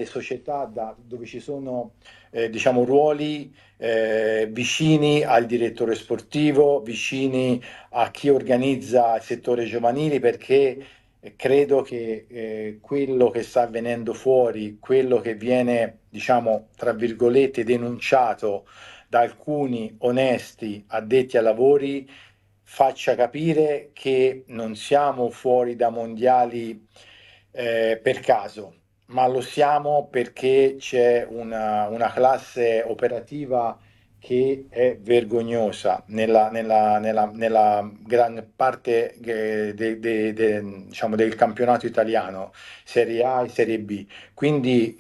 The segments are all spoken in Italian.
società dove ci sono diciamo, ruoli vicini al direttore sportivo, vicini a chi organizza il settore giovanile, perché credo che quello che sta avvenendo fuori, quello che viene, diciamo, tra virgolette, denunciato da alcuni onesti addetti ai lavori, faccia capire che non siamo fuori da mondiali per caso, ma lo siamo perché c'è una classe operativa che è vergognosa nella gran parte diciamo, del campionato italiano, Serie A e Serie B. Quindi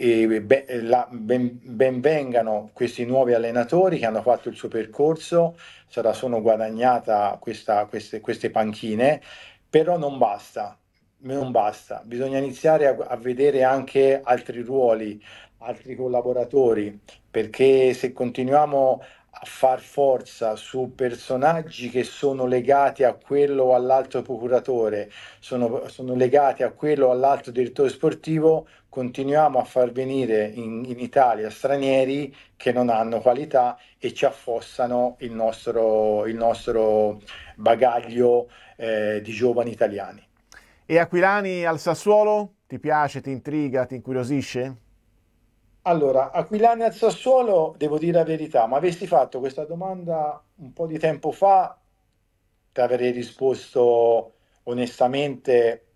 ben vengano questi nuovi allenatori che hanno fatto il suo percorso, se la sono guadagnata queste panchine, però non basta. Non basta, bisogna iniziare a vedere anche altri ruoli, altri collaboratori, perché se continuiamo a far forza su personaggi che sono legati a quello o all'altro procuratore, sono legati a quello o all'altro direttore sportivo, continuiamo a far venire in Italia stranieri che non hanno qualità e ci affossano il nostro bagaglio di giovani italiani. E Aquilani al Sassuolo? Ti piace, ti intriga, ti incuriosisce? Allora, Aquilani al Sassuolo, devo dire la verità, ma avessi fatto questa domanda un po' di tempo fa, ti avrei risposto onestamente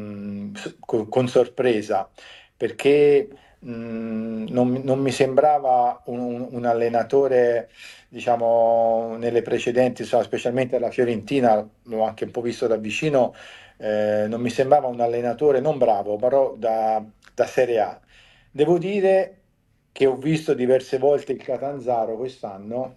con sorpresa, perché non mi sembrava un allenatore, diciamo, nelle precedenti, insomma, specialmente alla Fiorentina, l'ho anche un po' visto da vicino, non mi sembrava un allenatore non bravo, però da Serie A. Devo dire che ho visto diverse volte il Catanzaro quest'anno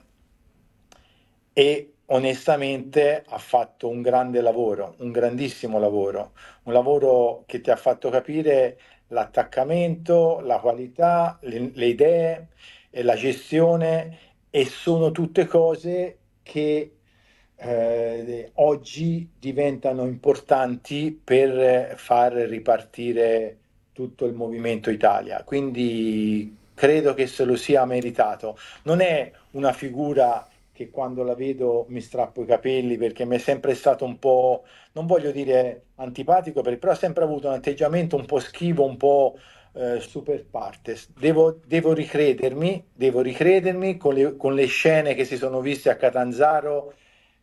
e onestamente ha fatto un grande lavoro, un grandissimo lavoro, un lavoro che ti ha fatto capire l'attaccamento, la qualità, le idee e la gestione, e sono tutte cose che oggi diventano importanti per far ripartire tutto il movimento Italia. Quindi credo che se lo sia meritato. Non è una figura che quando la vedo mi strappo i capelli, perché mi è sempre stato un po', non voglio dire antipatico, però ha sempre avuto un atteggiamento un po' schivo, un po' super partes. Devo ricredermi con le scene che si sono viste a Catanzaro.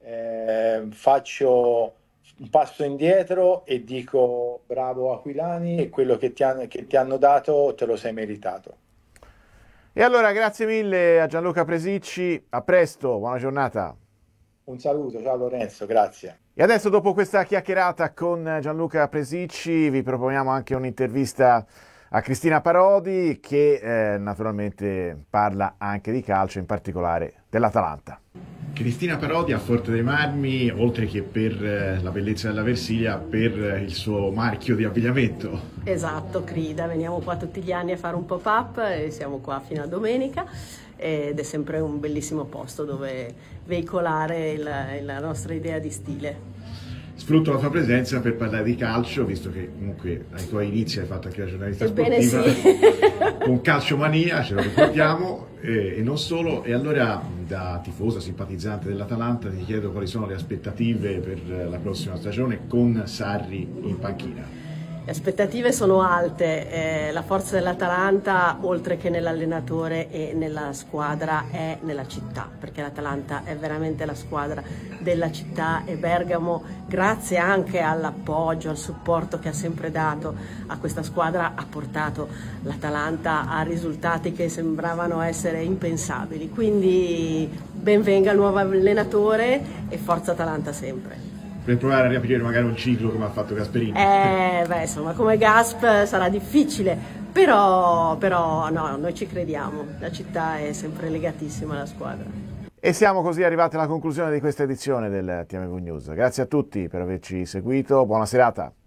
Faccio un passo indietro e dico bravo Aquilani, e quello che ti hanno dato te lo sei meritato. E allora grazie mille a Gianluca Presicci, a presto, buona giornata. Un saluto, ciao Lorenzo, grazie. E adesso, dopo questa chiacchierata con Gianluca Presicci, vi proponiamo anche un'intervista a Cristina Parodi, che naturalmente parla anche di calcio, in particolare dell'Atalanta. Cristina Parodi a Forte dei Marmi, oltre che per la bellezza della Versilia, per il suo marchio di abbigliamento. Esatto, Crida, veniamo qua tutti gli anni a fare un pop-up e siamo qua fino a domenica ed è sempre un bellissimo posto dove veicolare la nostra idea di stile. Sfrutto la tua presenza per parlare di calcio, visto che comunque ai tuoi inizi hai fatto anche la giornalista Ebbene sportiva, sì. con Calciomania, ce lo ricordiamo, e non solo. E allora, da tifosa simpatizzante dell'Atalanta, ti chiedo quali sono le aspettative per la prossima stagione con Sarri in panchina. Le aspettative sono alte, la forza dell'Atalanta, oltre che nell'allenatore e nella squadra, è nella città, perché l'Atalanta è veramente la squadra della città, e Bergamo, grazie anche all'appoggio, al supporto che ha sempre dato a questa squadra, ha portato l'Atalanta a risultati che sembravano essere impensabili. Quindi ben venga il nuovo allenatore e forza Atalanta sempre. Per provare a riaprire magari un ciclo come ha fatto Gasperini. Insomma, come Gasp sarà difficile, però no, noi ci crediamo, la città è sempre legatissima alla squadra. E siamo così arrivati alla conclusione di questa edizione del TMV News. Grazie a tutti per averci seguito, buona serata.